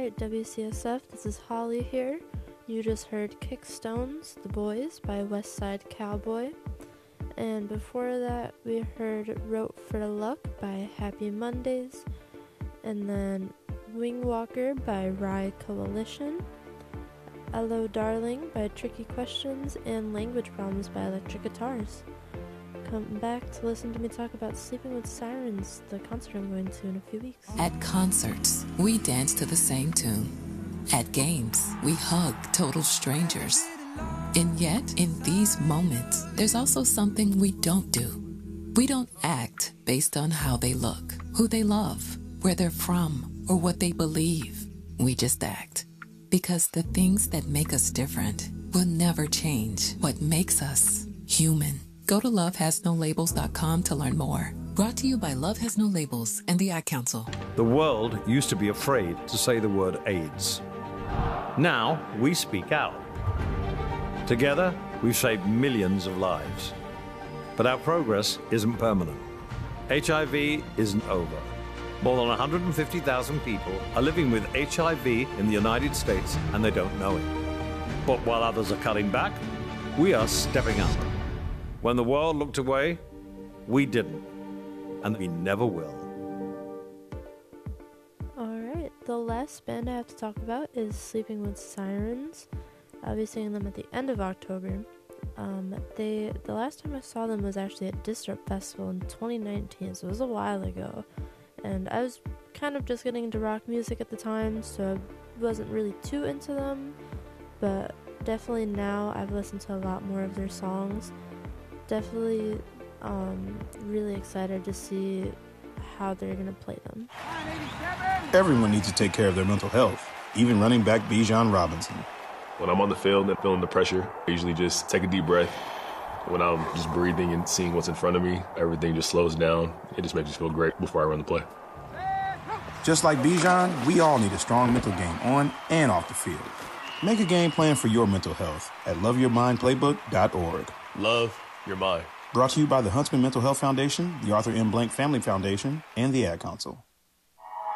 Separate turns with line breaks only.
Alright, WCSF, this is Holly here. You just heard Kickstones, The Boys by West Side Cowboy. And before that, we heard Wrote for Luck by Happy Mondays. And then Wing Walker by Rye Coalition. Hello Darling by Tricky Questions. And Language Problems by Electric Guitars. Come back to listen to me talk about Sleeping with Sirens, the concert I'm going to in a few weeks.
At concerts, we dance to the same tune. At games, we hug total strangers. And yet, in these moments, there's also something we don't do. We don't act based on how they look, who they love, where they're from, or what they believe. We just act. Because the things that make us different will never change what makes us human. Go to lovehasnolabels.com to learn more. Brought to you by Love Has No Labels and the Ad Council.
The world used to be afraid to say the word AIDS. Now we speak out. Together, we've saved millions of lives. But our progress isn't permanent. HIV isn't over. More than 150,000 people are living with HIV in the United States and they don't know it. But while others are cutting back, we are stepping up. When the world looked away, we didn't. And we never will.
Alright, the last band I have to talk about is Sleeping with Sirens. I'll be seeing them at the end of October. The last time I saw them was actually at Disrupt Festival in 2019, so it was a while ago. And I was kind of just getting into rock music at the time, so I wasn't really too into them. But definitely now I've listened to a lot more of their songs. Definitely really excited to see how they're going to play them.
Everyone needs to take care of their mental health, even running back Bijan Robinson.
When I'm on the field and feeling the pressure, I usually just take a deep breath. When I'm just breathing and seeing what's in front of me, everything just slows down. It just makes me feel great before I run the play.
Just like Bijan, we all need a strong mental game on and off the field. Make a game plan for your mental health at loveyourmindplaybook.org.
Love your mind.
Brought to you by the Huntsman Mental Health Foundation, the Arthur M. Blank Family Foundation, and the Ad Council.